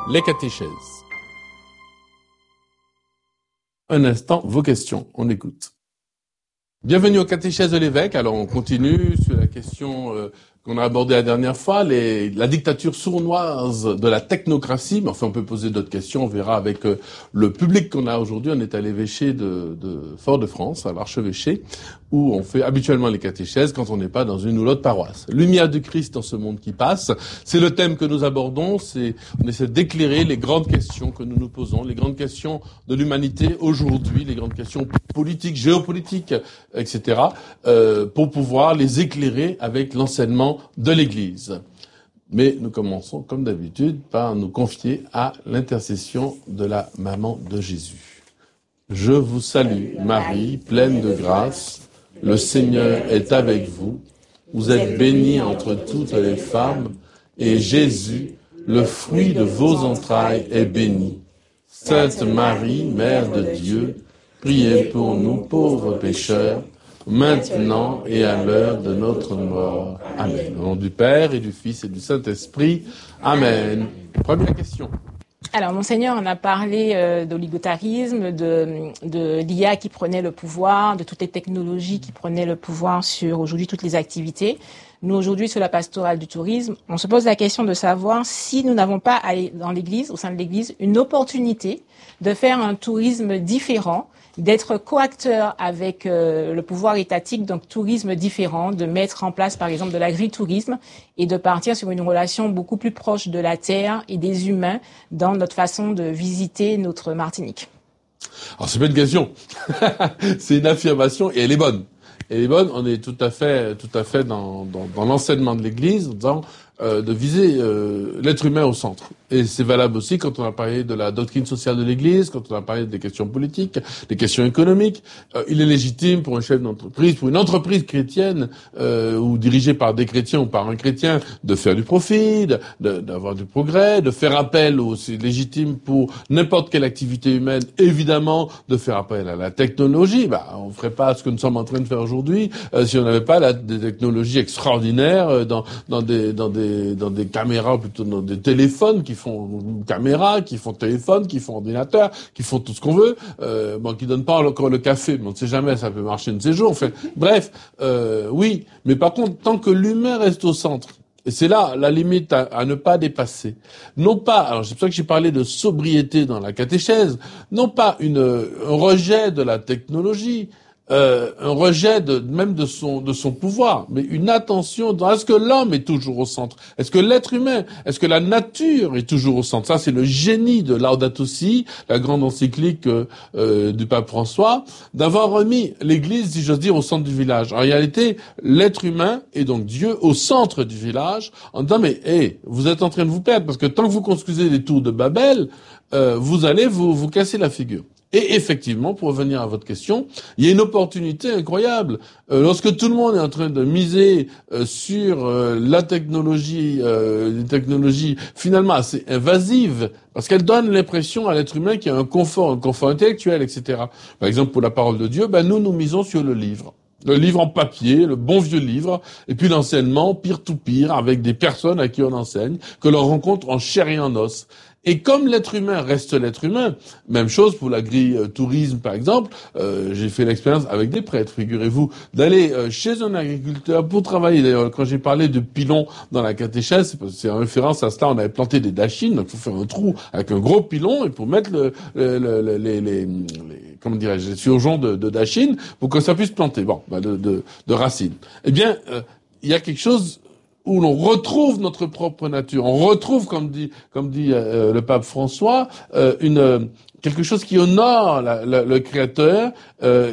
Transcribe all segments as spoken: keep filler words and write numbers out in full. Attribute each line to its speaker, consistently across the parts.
Speaker 1: les catéchèses. Un instant, vos questions, on écoute. Bienvenue aux catéchèses de l'évêque. Alors on continue sur la question euh, qu'on a abordée la dernière fois, les, la dictature sournoise de la technocratie. Mais enfin, on peut poser d'autres questions. On verra avec euh, le public qu'on a aujourd'hui. On est à l'évêché de, de Fort-de-France, à l'archevêché, où on fait habituellement les catéchèses quand on n'est pas dans une ou l'autre paroisse. Lumière du Christ dans ce monde qui passe. C'est le thème que nous abordons. C'est, on essaie d'éclairer les grandes questions que nous nous posons, les grandes questions de l'humanité aujourd'hui, les grandes questions politiques, géopolitiques, et cetera, euh, pour pouvoir les éclairer avec l'enseignement de l'Église. Mais nous commençons, comme d'habitude, par nous confier à l'intercession de la maman de Jésus. Je vous salue, Marie, pleine de grâce, le Seigneur est avec vous. Vous êtes bénie entre toutes les femmes, et Jésus, le fruit de vos entrailles, est béni. Sainte Marie, Mère de Dieu, priez pour nous pauvres pécheurs, maintenant et à l'heure de notre mort. Amen. Au nom du Père et du Fils et du Saint-Esprit. Amen. Première question.
Speaker 2: Alors, Monseigneur, on a parlé euh, d'oligotarisme, de, de l'I A qui prenait le pouvoir, de toutes les technologies qui prenaient le pouvoir sur aujourd'hui toutes les activités. Nous, aujourd'hui, sur la pastorale du tourisme, on se pose la question de savoir si nous n'avons pas dans l'Église, au sein de l'Église, une opportunité de faire un tourisme différent, d'être coacteur avec euh, le pouvoir étatique, donc tourisme différent, de mettre en place par exemple de l'agritourisme et de partir sur une relation beaucoup plus proche de la terre et des humains dans notre façon de visiter notre Martinique.
Speaker 1: Alors c'est pas une question, c'est une affirmation et elle est bonne. Elle est bonne, on est tout à fait, tout à fait dans, dans, dans l'enseignement de l'Église, en disant euh, de viser euh, l'être humain au centre. Et c'est valable aussi quand on a parlé de la doctrine sociale de l'Église, quand on a parlé des questions politiques, des questions économiques. Euh, il est légitime pour un chef d'entreprise, pour une entreprise chrétienne euh, ou dirigée par des chrétiens ou par un chrétien, de faire du profit, de, de, d'avoir du progrès, de faire appel, ou c'est légitime pour n'importe quelle activité humaine, évidemment, de faire appel à la technologie. Bah, on ferait pas ce que nous sommes en train de faire aujourd'hui euh, si on n'avait pas la, des technologies extraordinaires euh, dans, dans des, dans des, dans des caméras, plutôt dans des téléphones qui font caméra, qui font téléphone, qui font ordinateur, qui font tout ce qu'on veut, euh, bon, qui donnent pas encore le café, mais on ne sait jamais, ça peut marcher de ces jours. En fait, bref, euh, oui, mais par contre, tant que l'humain reste au centre, et c'est là la limite à, à ne pas dépasser. Non pas, alors c'est pour ça que j'ai parlé de sobriété dans la catéchèse, non pas une, un rejet de la technologie, Euh, un rejet de, même de son de son pouvoir, mais une attention dans est-ce que l'homme est toujours au centre, est-ce que l'être humain, est-ce que la nature est toujours au centre. Ça, c'est le génie de Laudato Si, la grande encyclique euh, euh, du pape François, d'avoir remis l'Église, si j'ose dire, au centre du village. En réalité, l'être humain est donc Dieu au centre du village, en disant mais hé, vous êtes en train de vous perdre parce que tant que vous construisez des tours de Babel, euh, vous allez vous vous casser la figure. Et effectivement, pour revenir à votre question, il y a une opportunité incroyable. Euh, lorsque tout le monde est en train de miser euh, sur euh, la technologie, euh, une technologie finalement assez invasive, parce qu'elle donne l'impression à l'être humain qu'il y a un confort, un confort intellectuel, et cetera. Par exemple, pour la parole de Dieu, ben nous, nous misons sur le livre. Le livre en papier, le bon vieux livre, et puis l'enseignement peer-to-peer, avec des personnes à qui on enseigne, que l'on rencontre en chair et en os. Et comme l'être humain reste l'être humain, même chose pour l'agri-tourisme par exemple, euh, j'ai fait l'expérience avec des prêtres, figurez-vous, d'aller euh, chez un agriculteur pour travailler. D'ailleurs, quand j'ai parlé de pilon dans la catéchèse, c'est, c'est en référence à cela, on avait planté des dachines, donc il faut faire un trou avec un gros pilon et pour mettre le, le, le, le les, les, les, comment dirais-je, les surgeons de, de dachines pour que ça puisse planter, bon, bah de, de, de racines. Eh bien, euh, il y a quelque chose où l'on retrouve notre propre nature, on retrouve, comme dit, comme dit euh, le pape François, euh, une quelque chose qui honore la, la, le Créateur, euh,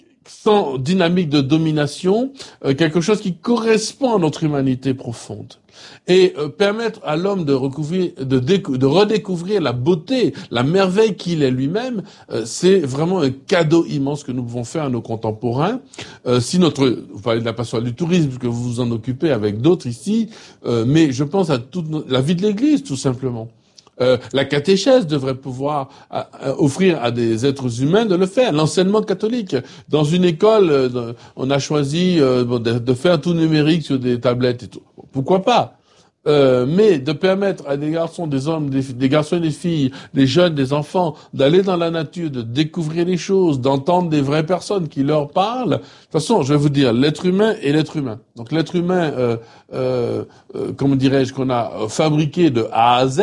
Speaker 1: sans dynamique de domination, euh, quelque chose qui correspond à notre humanité profonde. Et euh, permettre à l'homme de recouvrir, de, décou- de redécouvrir la beauté, la merveille qu'il est lui-même, euh, c'est vraiment un cadeau immense que nous pouvons faire à nos contemporains. Euh, si notre, vous parlez de la pastorale du tourisme, que vous vous en occupez avec d'autres ici, euh, mais je pense à toute no- la vie de l'Église, tout simplement. Euh, la catéchèse devrait pouvoir à, à offrir à des êtres humains de le faire. L'enseignement catholique. Dans une école, euh, de, on a choisi euh, de, de faire tout numérique sur des tablettes et tout. Pourquoi pas ? Euh, mais de permettre à des garçons, des hommes, des, des garçons et des filles, des jeunes, des enfants, d'aller dans la nature, de découvrir les choses, d'entendre des vraies personnes qui leur parlent. De toute façon, je vais vous dire, l'être humain est l'être humain. Donc l'être humain, euh, euh, euh, comment dirais-je, qu'on a fabriqué de A à Z,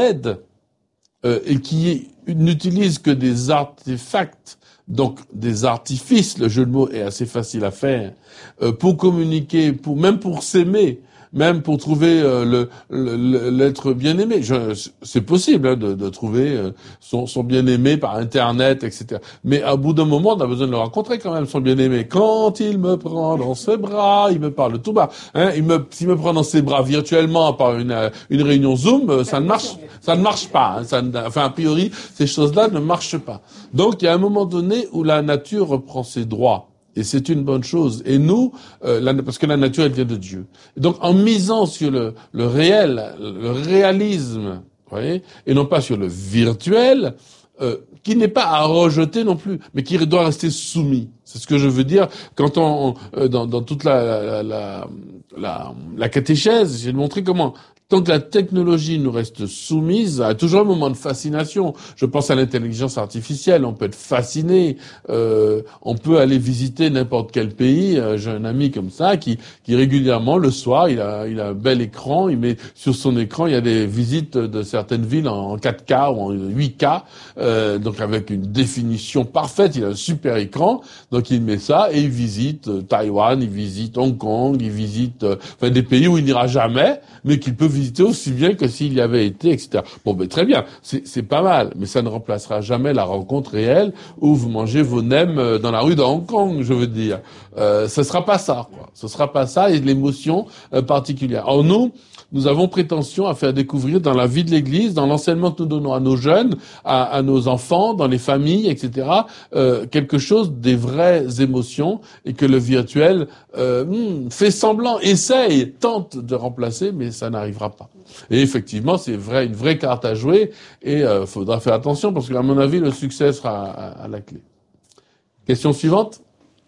Speaker 1: euh, et qui n'utilise que des artefacts, donc des artifices, le jeu de mots est assez facile à faire, euh, pour communiquer, pour même pour s'aimer, même pour trouver euh, le, le, l'être bien-aimé. Je, c'est possible hein, de, de trouver euh, son, son bien-aimé par Internet, et cetera. Mais à bout d'un moment, on a besoin de le rencontrer quand même, son bien-aimé. Quand il me prend dans ses bras, il me parle tout bas. Hein, il me, s'il me prend dans ses bras virtuellement par une, une réunion Zoom, ça ne marche, ça ne marche pas. Hein, ça ne, enfin, a priori, ces choses-là ne marchent pas. Donc, il y a un moment donné où la nature reprend ses droits. Et c'est une bonne chose. Et nous, euh, la, parce que la nature, elle vient de Dieu. Et donc, en misant sur le, le réel, le réalisme, vous voyez, et non pas sur le virtuel, euh, qui n'est pas à rejeter non plus, mais qui doit rester soumis. C'est ce que je veux dire quand on, euh, dans, dans toute la, la, la, la, la catéchèse, j'ai montré comment. Tant que la technologie nous reste soumise, à toujours un moment de fascination. Je pense à l'intelligence artificielle, on peut être fasciné, euh, on peut aller visiter n'importe quel pays. Euh, j'ai un ami comme ça qui, qui régulièrement le soir, il a, il a un bel écran, il met sur son écran, il y a des visites de certaines villes en quatre K ou en huit K, euh, donc avec une définition parfaite. Il a un super écran, donc il met ça et il visite euh, Taïwan, il visite Hong Kong, il visite euh, enfin des pays où il n'ira jamais, mais qu'il peut visiter aussi bien que s'il y avait été, et cetera. Bon, ben très bien, c'est, c'est pas mal, mais ça ne remplacera jamais la rencontre réelle où vous mangez vos nems dans la rue de Hong Kong, je veux dire. Euh, ce sera pas ça, quoi. Ce sera pas ça et l'émotion euh, particulière. Or nous, nous avons prétention à faire découvrir dans la vie de l'Église, dans l'enseignement que nous donnons à nos jeunes, à, à nos enfants, dans les familles, et cetera, euh, quelque chose des vraies émotions et que le virtuel euh, hmm, fait semblant, essaye, tente de remplacer, mais ça n'arrivera pas. Et effectivement, c'est vrai, une vraie carte à jouer et il euh, faudra faire attention parce qu'à mon avis, le succès sera à, à la clé. Question suivante.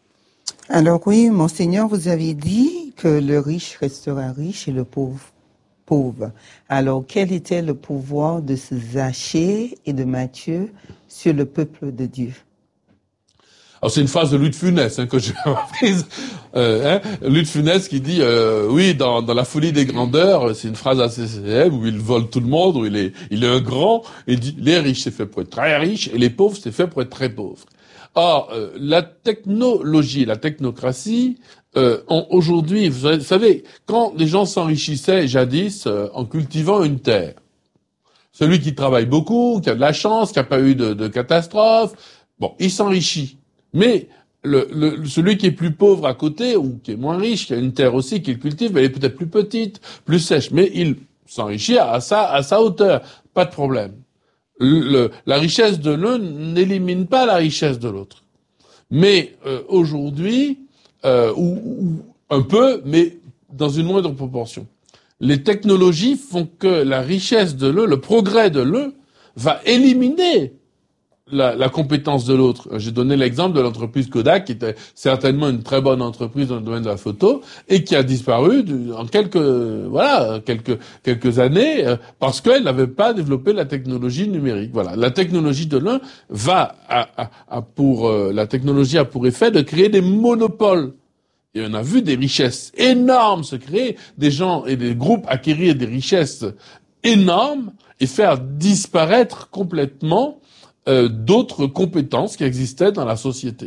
Speaker 3: Alors oui, Monseigneur, vous avez dit que le riche restera riche et le pauvre pauvre. Alors, quel était le pouvoir de Zachée et de Matthieu sur le peuple de Dieu?
Speaker 1: Alors c'est une phrase de Louis de Funès hein, que j'ai reprise. Euh, hein, Louis de Funès qui dit euh, oui dans, dans la folie des grandeurs, c'est une phrase assez célèbre où il vole tout le monde, où il est il est un grand. Il dit les riches c'est fait pour être très riches et les pauvres c'est fait pour être très pauvres. Or euh, la technologie, la technocratie euh, ont aujourd'hui, vous savez, quand les gens s'enrichissaient jadis euh, en cultivant une terre, celui qui travaille beaucoup, qui a de la chance, qui n'a pas eu de, de catastrophe, bon, il s'enrichit. Mais le, le, celui qui est plus pauvre à côté, ou qui est moins riche, qui a une terre aussi qu'il cultive, elle est peut-être plus petite, plus sèche, mais il s'enrichit à sa, à sa hauteur. Pas de problème. Le, la richesse de l'un n'élimine pas la richesse de l'autre. Mais euh, aujourd'hui, euh, ou, ou un peu, mais dans une moindre proportion. Les technologies font que la richesse de l'un, le progrès de l'un, va éliminer La, la compétence de l'autre. J'ai donné l'exemple de l'entreprise Kodak, qui était certainement une très bonne entreprise dans le domaine de la photo, et qui a disparu en quelques, voilà, quelques, quelques années, euh, parce qu'elle n'avait pas développé la technologie numérique. Voilà. La technologie de l'un va, à, à, à pour, euh, la technologie a pour effet de créer des monopoles. Et on a vu des richesses énormes se créer, des gens et des groupes acquérir des richesses énormes et faire disparaître complètement Euh, d'autres compétences qui existaient dans la société.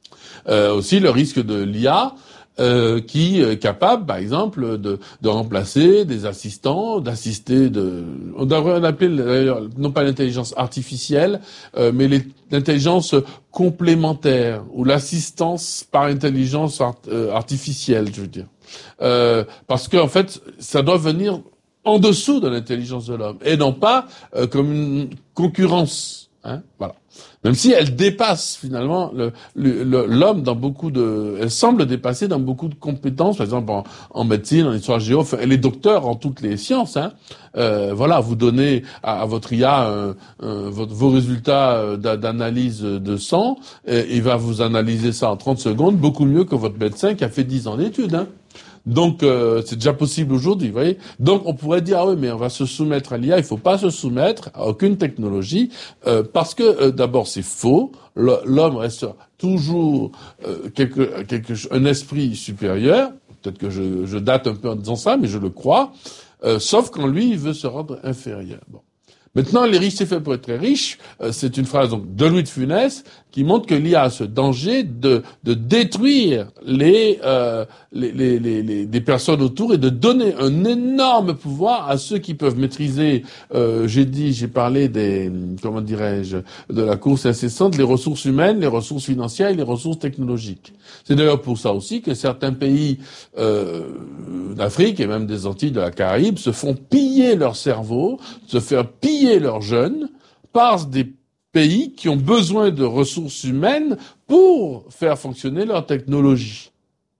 Speaker 1: Euh, aussi le risque de l'I A euh, qui est capable, par exemple, de, de remplacer des assistants, d'assister de... On devrait appeler d'ailleurs non pas l'intelligence artificielle, euh, mais les, l'intelligence complémentaire ou l'assistance par intelligence art, euh, artificielle, je veux dire. Euh, parce que en fait, ça doit venir en dessous de l'intelligence de l'homme et non pas euh, comme une concurrence. Hein, voilà. Même si elle dépasse finalement le, le, le, l'homme dans beaucoup de, elle semble dépasser dans beaucoup de compétences, par exemple en, en médecine, en histoire géo, elle est docteur en toutes les sciences. Hein. Euh, voilà, vous donnez à, à votre I A euh, euh, votre, vos résultats d'analyse de sang, et il va vous analyser ça en trente secondes, beaucoup mieux que votre médecin qui a fait dix ans d'études. Hein. Donc euh, c'est déjà possible aujourd'hui, vous voyez. Donc on pourrait dire ah oui, mais on va se soumettre à l'I A. Il faut pas se soumettre à aucune technologie euh, parce que euh, d'abord c'est faux. L'homme reste toujours euh, quelque, quelque un esprit supérieur. Peut-être que je, je date un peu en disant ça, mais je le crois. Euh, sauf quand lui il veut se rendre inférieur. Bon. Maintenant, les riches, c'est fait pour être très riches. Euh, c'est une phrase donc de Louis de Funès qui montre que l'I A a ce danger de, de détruire les, euh, les, les, les, les, les personnes autour et de donner un énorme pouvoir à ceux qui peuvent maîtriser. Euh, j'ai dit, j'ai parlé des, comment dirais-je, de la course incessante, les ressources humaines, les ressources financières et les ressources technologiques. C'est d'ailleurs pour ça aussi que certains pays euh, d'Afrique et même des Antilles, de la Caraïbe, se font piller leur cerveau, se faire piller leurs jeunes par des pays qui ont besoin de ressources humaines pour faire fonctionner leur technologie.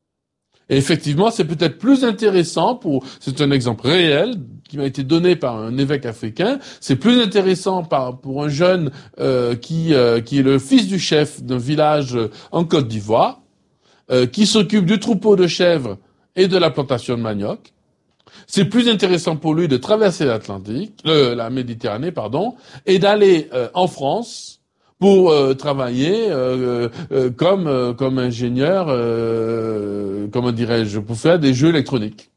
Speaker 1: Et effectivement, c'est peut-être plus intéressant pour, c'est un exemple réel qui m'a été donné par un évêque africain, c'est plus intéressant par, pour un jeune euh, qui, euh, qui est le fils du chef d'un village en Côte d'Ivoire, euh, qui s'occupe du troupeau de chèvres et de la plantation de manioc. C'est plus intéressant pour lui de traverser l'Atlantique, euh, la Méditerranée, pardon, et d'aller euh, en France pour euh, travailler euh, euh, comme euh, comme ingénieur, euh, comment dirais-je, pour faire des jeux électroniques.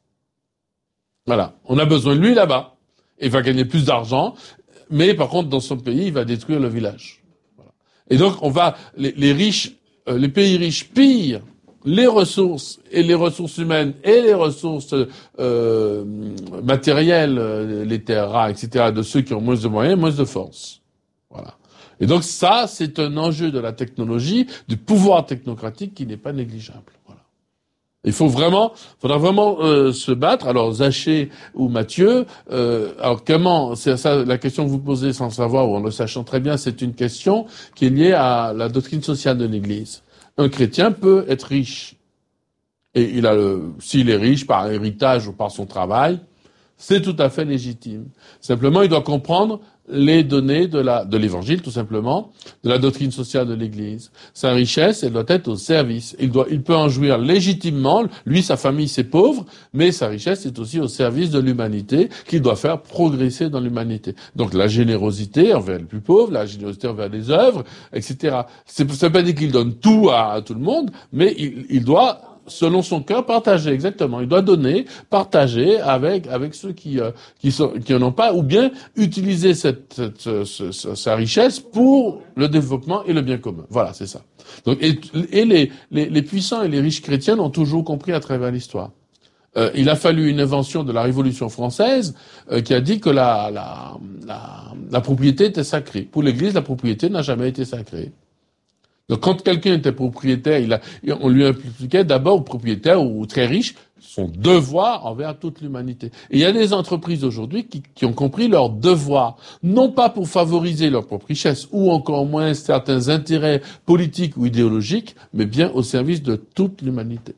Speaker 1: Voilà, on a besoin de lui là-bas. Il va gagner plus d'argent, mais par contre dans son pays, il va détruire le village. Voilà. Et donc on va les, les riches, euh, les pays riches pillent les ressources et les ressources humaines et les ressources euh, matérielles, les terres rares, et cetera, de ceux qui ont moins de moyens, moins de force. Voilà. Et donc ça, c'est un enjeu de la technologie, du pouvoir technocratique qui n'est pas négligeable. Voilà. Il faut vraiment, faudra vraiment euh, se battre. Alors Zaché ou Mathieu, euh, alors comment, c'est ça la question que vous posez sans savoir ou en le sachant très bien, c'est une question qui est liée à la doctrine sociale de l'Église. Un chrétien peut être riche. Et il a le, s'il est riche par héritage ou par son travail, c'est tout à fait légitime. Simplement, il doit comprendre les données de la, de l'évangile, tout simplement, de la doctrine sociale de l'Église. Sa richesse, elle doit être au service. Il doit, il peut en jouir légitimement. Lui, sa famille, c'est pauvre, mais sa richesse est aussi au service de l'humanité, qu'il doit faire progresser dans l'humanité. Donc, la générosité envers les plus pauvres, la générosité envers les œuvres, et cetera. C'est, ça veut pas dire qu'il donne tout à, à tout le monde, mais il, il doit, selon son cœur, partager, exactement. Il doit donner, partager avec avec ceux qui euh, qui sont qui en ont pas, ou bien utiliser cette, cette, cette, cette sa richesse pour le développement et le bien commun. Voilà, c'est ça. Donc et, et les, les les puissants et les riches chrétiens l'ont toujours compris à travers l'histoire. Euh, il a fallu une invention de la Révolution française euh, qui a dit que la la la, la propriété était sacrée. Pour l'Église, la propriété n'a jamais été sacrée. Donc, quand quelqu'un était propriétaire, il a, on lui impliquait d'abord au propriétaire ou très riche son devoir envers toute l'humanité. Et il y a des entreprises aujourd'hui qui, qui ont compris leur devoir, non pas pour favoriser leur propre richesse ou encore moins certains intérêts politiques ou idéologiques, mais bien au service de toute l'humanité.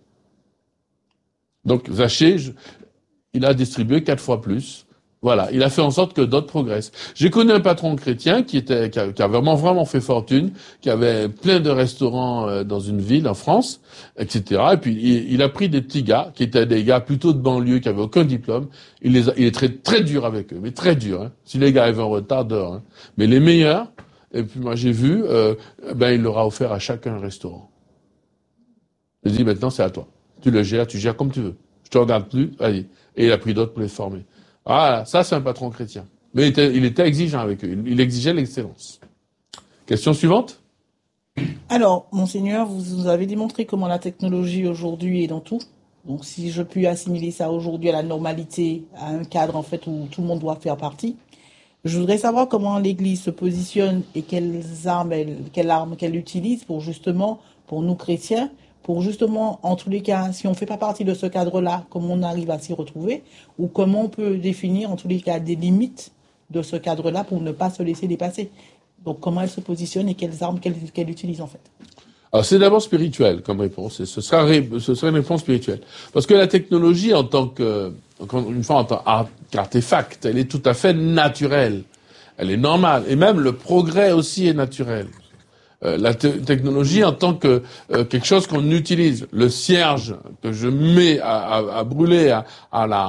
Speaker 1: Donc, Zaché, je, il a distribué quatre fois plus. Voilà, il a fait en sorte que d'autres progressent. J'ai connu un patron chrétien qui était, qui a, qui a vraiment, vraiment fait fortune, qui avait plein de restaurants euh, dans une ville en France, et cetera. Et puis, il, il a pris des petits gars, qui étaient des gars plutôt de banlieue, qui avaient aucun diplôme. Il les a, il est très, très dur avec eux, mais très dur, hein. Si les gars avaient en retard, dehors, hein. Mais les meilleurs, et puis moi j'ai vu, euh, ben il leur a offert à chacun un restaurant. Il dit, maintenant c'est à toi. Tu le gères, tu gères comme tu veux. Je te regarde plus, allez. Et il a pris d'autres pour les former. Ah, ça, c'est un patron chrétien. Mais il était, il était exigeant avec eux. Il, il exigeait l'excellence. Question suivante.
Speaker 4: Alors, Monseigneur, vous nous avez démontré comment la technologie aujourd'hui est dans tout. Donc, si je puis assimiler ça aujourd'hui à la normalité, à un cadre, en fait, où tout le monde doit faire partie, je voudrais savoir comment l'Église se positionne et quelles armes elle, quelles armes qu'elle utilise pour justement, pour nous chrétiens, pour justement, en tous les cas, si on ne fait pas partie de ce cadre-là, comment on arrive à s'y retrouver, ou comment on peut définir, en tous les cas, des limites de ce cadre-là pour ne pas se laisser dépasser. Donc, comment elle se positionne et quelles armes qu'elle, qu'elle utilise, en fait.
Speaker 1: Alors, c'est d'abord spirituel comme réponse, et ce sera, ce sera une réponse spirituelle. Parce que la technologie, en tant que, encore une fois, en tant qu'artefact, elle est tout à fait naturelle. Elle est normale. Et même le progrès aussi est naturel. euh, la te- technologie en tant que euh, quelque chose qu'on utilise. Le cierge que je mets à, à, à brûler à, à la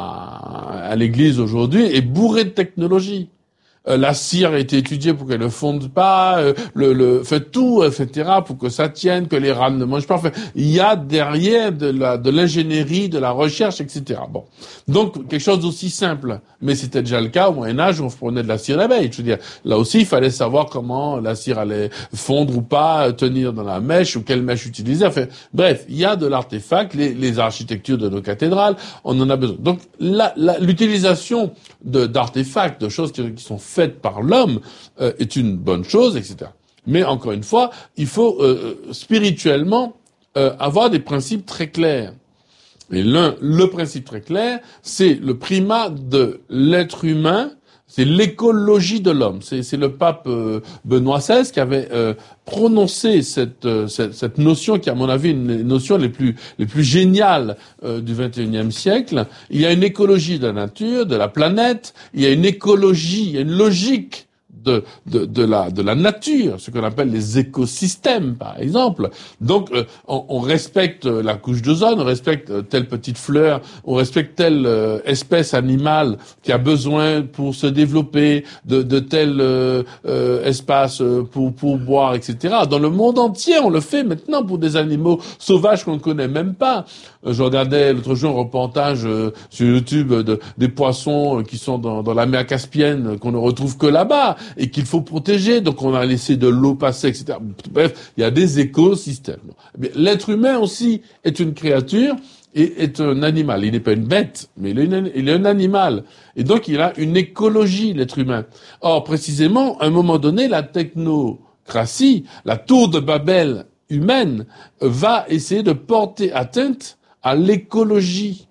Speaker 1: à l'église aujourd'hui est bourré de technologie. Euh, la cire a été étudiée pour qu'elle ne fonde pas, euh, le, le fait tout, et cetera, pour que ça tienne, que les rats ne mangent pas. Enfin, il y a derrière de la de l'ingénierie, de la recherche, et cetera. Bon, donc quelque chose d'aussi simple. Mais c'était déjà le cas au Moyen Âge où on prenait de la cire d'abeille. Je veux dire, là aussi, il fallait savoir comment la cire allait fondre ou pas, tenir dans la mèche ou quelle mèche utiliser. Enfin, bref, il y a de l'artefact, les, les architectures de nos cathédrales, on en a besoin. Donc, la, la, l'utilisation de, d'artefacts, de choses qui, qui sont faites par l'homme, euh, est une bonne chose, et cetera. Mais encore une fois, il faut euh, spirituellement euh, avoir des principes très clairs. Et l'un, le principe très clair, c'est le primat de l'être humain, c'est l'écologie de l'homme. C'est, c'est le pape euh, Benoît seize qui avait euh, prononcé cette, euh, cette cette notion qui, à mon avis, est une des notions les plus les plus géniales euh, du vingt et unième siècle. Il y a une écologie de la nature, de la planète. Il y a une écologie, il y a une logique de, de, de la, de la nature, ce qu'on appelle les écosystèmes, par exemple. Donc, euh, on, on respecte la couche d'ozone, on respecte euh, telle petite fleur, on respecte telle euh, espèce animale qui a besoin pour se développer de, de tel euh, euh, espace pour, pour boire, et cetera. Dans le monde entier, on le fait maintenant pour des animaux sauvages qu'on ne connaît même pas. Euh, je regardais l'autre jour un reportage euh, sur YouTube de, des poissons qui sont dans, dans la mer Caspienne, qu'on ne retrouve que là-bas, et qu'il faut protéger, donc on a laissé de l'eau passer, et cetera. Bref, il y a des écosystèmes. Mais l'être humain aussi est une créature et est un animal. Il n'est pas une bête, mais il est, une, il est un animal. Et donc il a une écologie, l'être humain. Or, précisément, à un moment donné, la technocratie, la tour de Babel humaine, va essayer de porter atteinte à l'écologie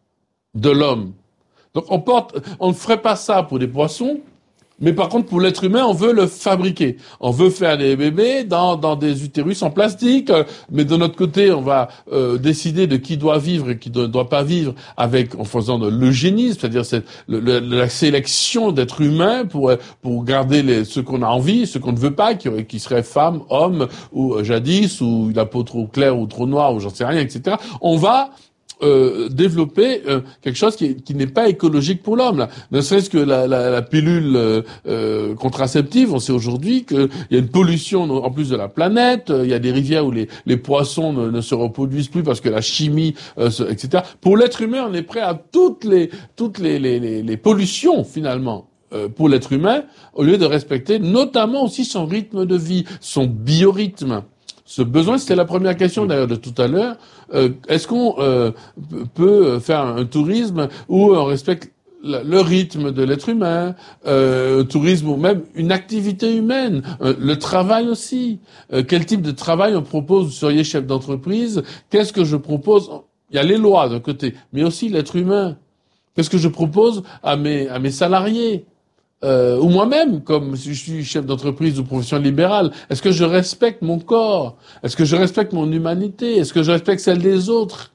Speaker 1: de l'homme. Donc on porte, on ne ferait pas ça pour des poissons. Mais par contre, pour l'être humain, on veut le fabriquer. On veut faire des bébés dans, dans des utérus en plastique. Euh, mais de notre côté, on va euh, décider de qui doit vivre et qui ne doit pas vivre avec, en faisant de l'eugénisme, c'est-à-dire cette, le, le, la sélection d'êtres humains pour pour garder les, ceux qu'on a envie, ceux qu'on ne veut pas, qui, qui seraient femmes, hommes, ou euh, jadis, ou la peau trop claire ou trop noire, ou j'en sais rien, et cetera. On va Euh, développer euh, quelque chose qui, qui n'est pas écologique pour l'homme. Là. Ne serait-ce que la, la, la pilule euh, euh, contraceptive, on sait aujourd'hui qu'il y a une pollution en plus de la planète, il y a des rivières où les, les poissons ne, ne se reproduisent plus parce que la chimie, euh, se, et cetera. Pour l'être humain, on est prêt à toutes les toutes les, les, les, les pollutions finalement. Euh, pour l'être humain, au lieu de respecter notamment aussi son rythme de vie, son biorhythme. Ce besoin, c'était la première question d'ailleurs de tout à l'heure. Euh, est-ce qu'on euh, peut faire un tourisme où on respecte le rythme de l'être humain, euh, tourisme ou même une activité humaine, euh, le travail aussi. Euh, quel type de travail on propose? Vous seriez chef d'entreprise. Qu'est-ce que je propose? Il y a les lois d'un côté, mais aussi l'être humain. Qu'est-ce que je propose à mes à mes salariés? Euh, ou moi-même, comme si je suis chef d'entreprise ou profession libérale, est-ce que je respecte mon corps? Est-ce que je respecte mon humanité? Est-ce que je respecte celle des autres?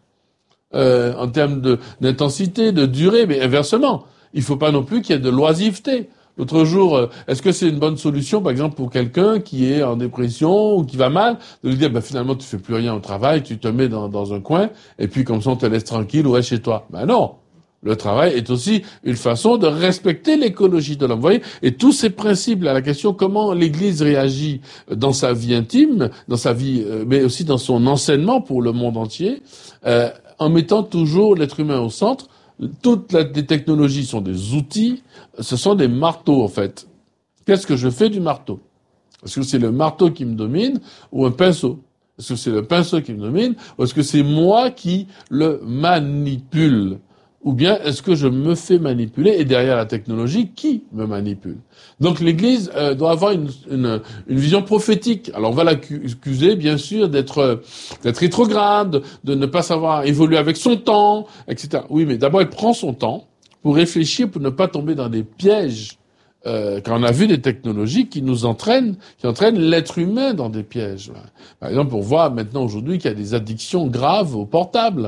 Speaker 1: Euh, en termes de, d'intensité, de durée, mais inversement, il faut pas non plus qu'il y ait de l'oisiveté. L'autre jour, euh, est-ce que c'est une bonne solution, par exemple, pour quelqu'un qui est en dépression ou qui va mal, de lui dire, bah, finalement, tu fais plus rien au travail, tu te mets dans, dans un coin, et puis comme ça, on te laisse tranquille ou reste chez toi. Ben non! Le travail est aussi une façon de respecter l'écologie de l'homme. Vous voyez, et tous ces principes, là, la question comment l'Église réagit dans sa vie intime, dans sa vie, euh, mais aussi dans son enseignement pour le monde entier, euh, en mettant toujours l'être humain au centre. Toutes les technologies sont des outils, ce sont des marteaux en fait. Qu'est-ce que je fais du marteau? Est-ce que c'est le marteau qui me domine ou un pinceau? Est-ce que c'est le pinceau qui me domine ou est-ce que c'est moi qui le manipule? Ou bien est-ce que je me fais manipuler et derrière la technologie, qui me manipule? Donc l'Église euh, doit avoir une, une, une vision prophétique. Alors on va l'accuser bien sûr d'être d'être rétrograde, de ne pas savoir évoluer avec son temps, et cetera. Oui, mais d'abord elle prend son temps pour réfléchir, pour ne pas tomber dans des pièges. Euh, quand on a vu des technologies qui nous entraînent, qui entraînent l'être humain dans des pièges. Par exemple, on voit maintenant aujourd'hui qu'il y a des addictions graves au portable.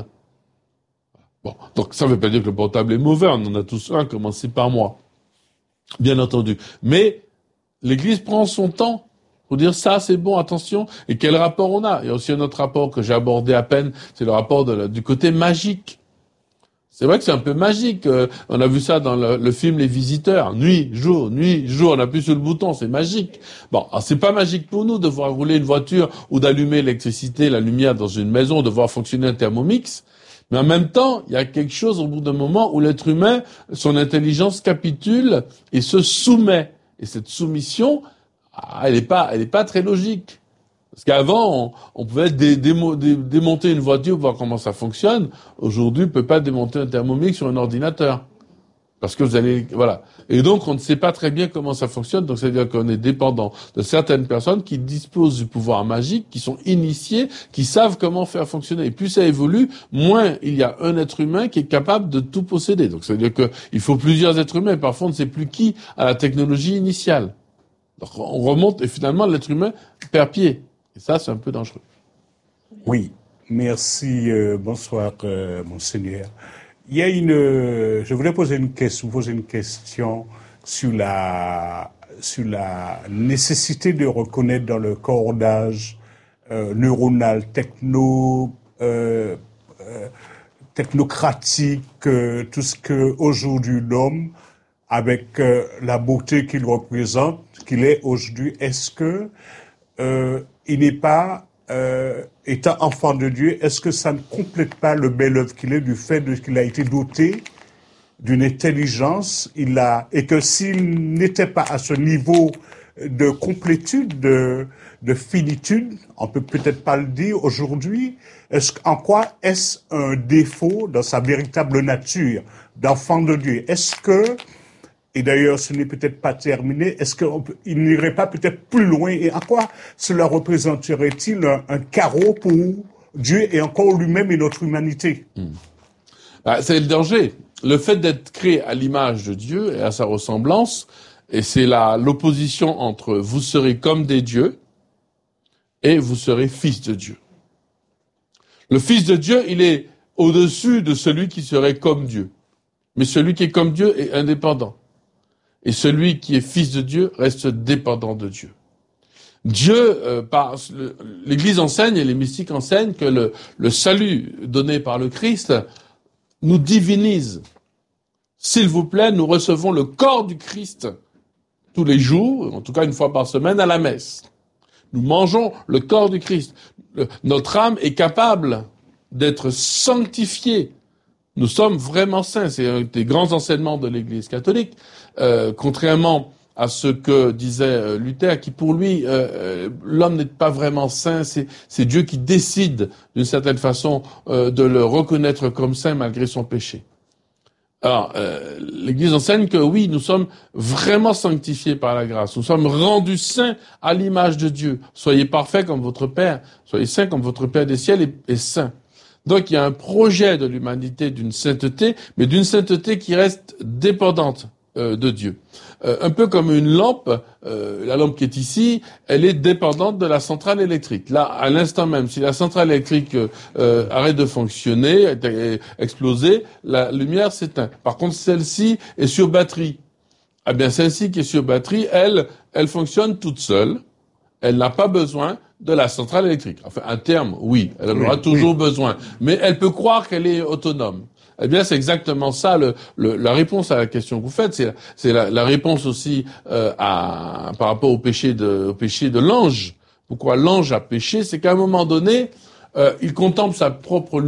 Speaker 1: Bon, donc ça ne veut pas dire que le portable est mauvais, on en a tous un, commencé par moi, bien entendu. Mais l'Église prend son temps Pour dire ça, c'est bon, attention. Et quel rapport on a? Il y a aussi un autre rapport que j'ai abordé à peine, c'est le rapport de la, du côté magique. C'est vrai que c'est un peu magique. Euh, on a vu ça dans le, le film Les Visiteurs. Nuit, jour, nuit, jour. On appuie sur le bouton, c'est magique. Bon, alors c'est pas magique pour nous de voir rouler une voiture ou d'allumer l'électricité, la lumière dans une maison, de voir fonctionner un Thermomix. Mais en même temps, il y a quelque chose au bout d'un moment où l'être humain, son intelligence capitule et se soumet. Et cette soumission, ah, elle est pas, elle est pas très logique. Parce qu'avant, on, on pouvait dé, démo, dé, démonter une voiture pour voir comment ça fonctionne. Aujourd'hui, on peut pas démonter un Thermomix sur un ordinateur. Parce que vous allez, voilà. Et donc, on ne sait pas très bien comment ça fonctionne. Donc, c'est-à-dire qu'on est dépendant de certaines personnes qui disposent du pouvoir magique, qui sont initiées, qui savent comment faire fonctionner. Et plus ça évolue, moins il y a un être humain qui est capable de tout posséder. Donc, c'est-à-dire qu'il faut plusieurs êtres humains. Parfois, on ne sait plus qui a la technologie initiale. Donc, on remonte et finalement, l'être humain perd pied. Et ça, c'est un peu dangereux.
Speaker 5: Oui, merci. Euh, bonsoir, euh, monseigneur. Il y a une. Euh, je voulais poser une question, poser une question sur la sur la nécessité de reconnaître dans le codage euh, neuronal techno euh, euh, technocratique euh, tout ce que aujourd'hui l'homme, avec euh, la beauté qu'il représente, qu'il est aujourd'hui, est-ce que euh, il n'est pas, euh, étant enfant de Dieu, est-ce que ça ne complète pas le bel œuvre qu'il est du fait de, qu'il a été doté d'une intelligence, il a, et que s'il n'était pas à ce niveau de complétude, de, de finitude, on peut peut-être pas le dire aujourd'hui, est-ce, en quoi est-ce un défaut dans sa véritable nature d'enfant de Dieu? Est-ce que, et d'ailleurs, ce n'est peut-être pas terminé. Est-ce qu'il n'irait pas peut-être plus loin? Et en quoi cela représenterait-il un, un carreau pour Dieu et encore lui-même et notre humanité?
Speaker 1: Mmh. Bah, c'est le danger. Le fait d'être créé à l'image de Dieu et à sa ressemblance, et c'est la, l'opposition entre vous serez comme des dieux et vous serez fils de Dieu. Le fils de Dieu, il est au-dessus de celui qui serait comme Dieu. Mais celui qui est comme Dieu est indépendant. Et celui qui est fils de Dieu reste dépendant de Dieu. Dieu, euh, par, le, l'Église enseigne et les mystiques enseignent que le, le salut donné par le Christ nous divinise. S'il vous plaît, nous recevons le corps du Christ tous les jours, en tout cas une fois par semaine, à la messe. Nous mangeons le corps du Christ. Le, notre âme est capable d'être sanctifiée. Nous sommes vraiment saints. C'est un des grands enseignements de l'Église catholique. Euh, contrairement à ce que disait euh, Luther, qui pour lui, euh, l'homme n'est pas vraiment saint, c'est, c'est Dieu qui décide d'une certaine façon euh, de le reconnaître comme saint malgré son péché. Alors, euh, l'Église enseigne que oui, nous sommes vraiment sanctifiés par la grâce, nous sommes rendus saints à l'image de Dieu. Soyez parfaits comme votre Père, soyez saints comme votre Père des ciels est, est saint. Donc il y a un projet de l'humanité d'une sainteté, mais d'une sainteté qui reste dépendante de Dieu. Euh, un peu comme une lampe, euh, la lampe qui est ici, elle est dépendante de la centrale électrique. Là, à l'instant même, si la centrale électrique euh, arrête de fonctionner, est, est explosée, la lumière s'éteint. Par contre, celle-ci est sur batterie. Eh bien, celle-ci qui est sur batterie, elle, elle fonctionne toute seule. Elle n'a pas besoin de la centrale électrique. Enfin, à terme, oui, elle en aura oui, toujours oui. besoin. Mais elle peut croire qu'elle est autonome. Eh bien, c'est exactement ça, le, le, la réponse à la question que vous faites. C'est, c'est la, la réponse aussi euh, à, par rapport au péché de, au péché de l'ange. Pourquoi l'ange a péché? C'est qu'à un moment donné, euh, il contemple sa propre